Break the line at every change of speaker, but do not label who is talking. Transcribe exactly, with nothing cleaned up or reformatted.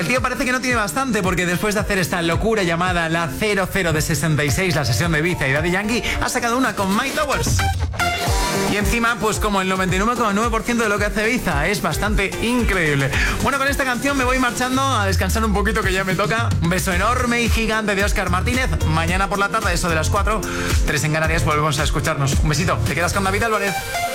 El tío parece que no tiene bastante, porque después de hacer esta locura llamada la cero cero de sesenta y seis, la sesión de Ibiza y Daddy Yankee, ha sacado una con Mike Towers. Y encima, pues como el noventa y nueve coma nueve por ciento de lo que hace Ibiza, es bastante increíble. Bueno, con esta canción me voy marchando a descansar un poquito, que ya me toca. Un beso enorme y gigante de Óscar Martínez. Mañana por la tarde, eso de las cuatro, tres en Canarias, volvemos a escucharnos. Un besito, te quedas con David Álvarez.